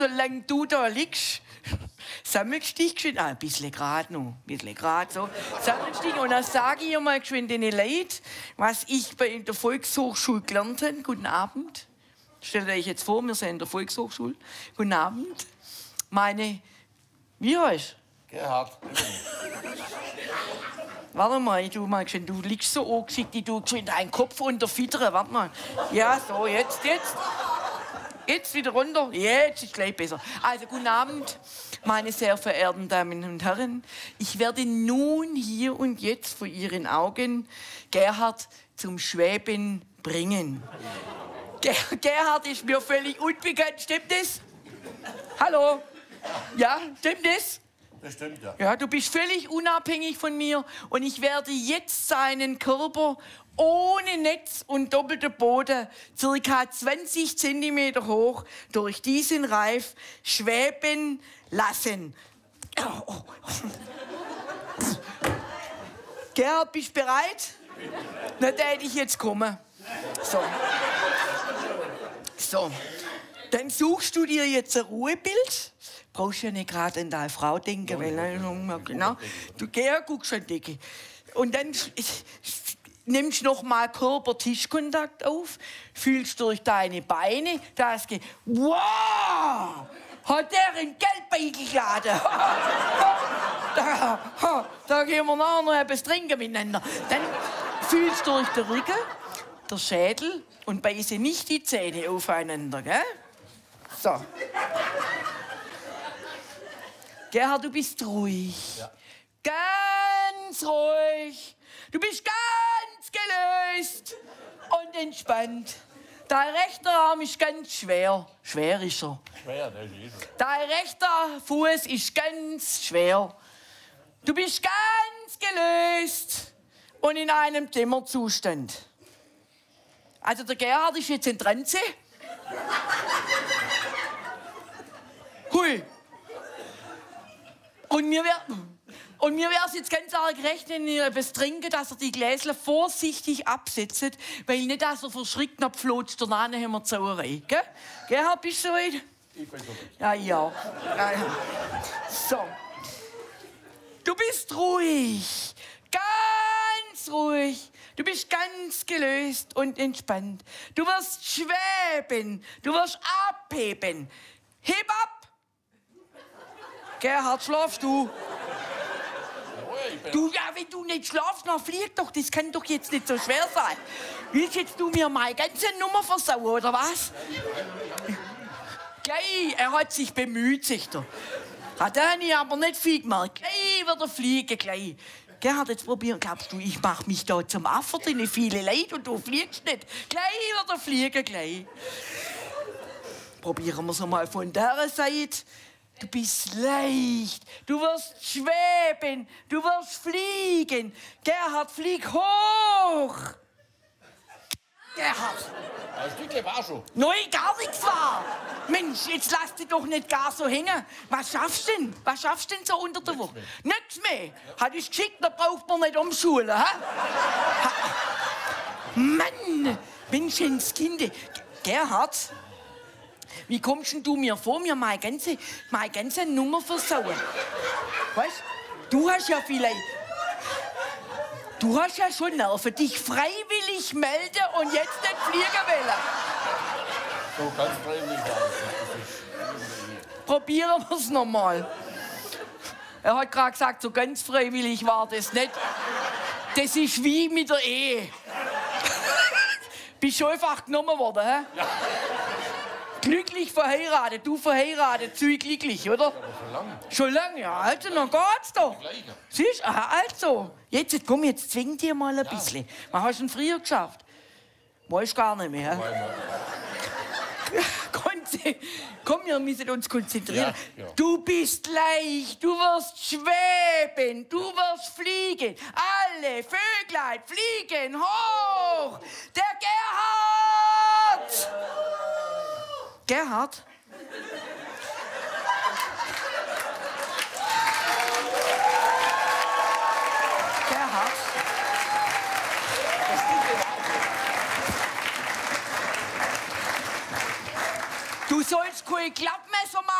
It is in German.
Solange du da liegst, sammelst dich geschwind, ein bisschen gerade noch, ein bisschen gerade so, sammelst dich und dann sage ich mal geschwind den Leuten, was ich bei der Volkshochschule gelernt habe. Guten Abend. Stellt euch jetzt vor, wir sind in der Volkshochschule. Guten Abend. Wie heißt du? Gerhard. Warte mal, du liegst so angeschickt, ich tu geschwind deinen Kopf unter Fittere. Warte mal. Ja, so, jetzt. Jetzt wieder runter. Jetzt ist gleich besser. Also, guten Abend, meine sehr verehrten Damen und Herren. Ich werde nun hier und jetzt vor Ihren Augen Gerhard zum Schweben bringen. Gerhard ist mir völlig unbekannt. Stimmt das? Hallo? Ja, stimmt das? Das stimmt, ja. Ja, du bist völlig unabhängig von mir und ich werde jetzt seinen Körper ohne Netz und doppelten Boden, ca. 20 cm hoch, durch diesen Reif schweben lassen. Gerhard, bist du bereit? Na, da hätte ich jetzt kommen. So. Dann suchst du dir jetzt ein Ruhebild. Brauchst ja nicht gerade an deine Frau denken, weil, genau. Du guckst an die Decke. Und dann nimmst noch mal Körper-Tischkontakt auf, fühlst durch deine Beine, das geht. Wow! Hat der einen Geldbeutel geladen? Da gehen wir nachher noch etwas trinken miteinander. Dann fühlst du durch den Rücken, der Schädel und beiße nicht die Zähne aufeinander, gell? So. Gerhard, du bist ruhig. Ja. Ganz ruhig. Du bist ganz gelöst und entspannt. Dein rechter Arm ist ganz schwer. Schwer ist er. Schwer, das ist er. Dein rechter Fuß ist ganz schwer. Du bist ganz gelöst und in einem Dämmerzustand. Also der Gerhard ist jetzt in Transe. Hui. Und mir wäre es jetzt ganz arg recht, wenn ihr etwas trinken, dass er die Gläser vorsichtig absetzt, weil nicht, dass er verschrickt nach Pflotsch, danach haben wir Zauerei. Gell? Gerhard, bist du soweit? Ich bin so Ja. weit. Ja. So. Du bist ruhig. Ganz ruhig. Du bist ganz gelöst und entspannt. Du wirst schweben. Du wirst abheben. Heb ab! Gerhard, schlafst du? Du, ja, wenn du nicht schlafst, dann flieg doch. Das kann doch jetzt nicht so schwer sein. Willst jetzt du mir meine ganze Nummer versauen, oder was? Gleich, er hat sich bemüht, sagt er. Hat er nicht, aber nicht viel gemerkt. Gleich wird er fliegen, gleich. Gerhard, jetzt probieren. Glaubst du, ich mach mich da zum Affer, denn viele Leute und du fliegst nicht? Gleich wird er fliegen, gleich. Probieren wir es mal von der Seite. Du bist leicht, du wirst schweben, du wirst fliegen. Gerhard, flieg hoch. Gerhard. Ein Stückchen war schon. Nein, gar nichts war. Mensch, jetzt lass dich doch nicht gar so hängen. Was schaffst du denn? Was schaffst du denn so unter der Woche? Nichts mehr. Hat ich geschickt, da braucht man nicht umschulen. Mann, Menschenskind. Gerhard. Wie kommst denn du mir vor, mir meine ganze Nummer versauen? Weißt du, hast ja vielleicht. Du hast ja schon Nerven, dich freiwillig melden und jetzt nicht fliegen wollen. So ganz freiwillig war das. Probieren wir es nochmal. Er hat gerade gesagt, so ganz freiwillig war das nicht. Das ist wie mit der Ehe. Bist schon einfach genommen worden, hä? Ja. Glücklich verheiratet, du verheiratet, zu glücklich, oder? Aber schon lange. Schon lange, ja, also, dann geht's doch. Gleiche. Siehst du, also. Jetzt komm, jetzt zwing dir mal ein bisschen. Was hast du denn früher geschafft? Weißt gar nicht mehr, hä? Komm, wir müssen uns konzentrieren. Ja, ja. Du bist leicht, du wirst schweben, du wirst fliegen. Alle Vöglein fliegen hoch. Der Gerhard! Gerhard? Gerhard? Du sollst keine Klappe mehr besser machen.